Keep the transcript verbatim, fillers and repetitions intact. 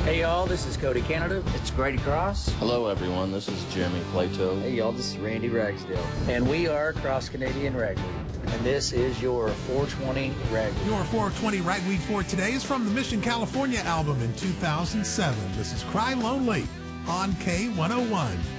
Hey y'all, this is Cody Canada. It's Grady Cross. Hello everyone, this is Jeremy Plato. Hey y'all, this is Randy Ragsdale. And we are Cross Canadian Ragweed. And this is your four twenty Ragweed. Your four twenty Ragweed for today is from the Mission California album in two thousand seven. This is Cry Lonely on K one oh one.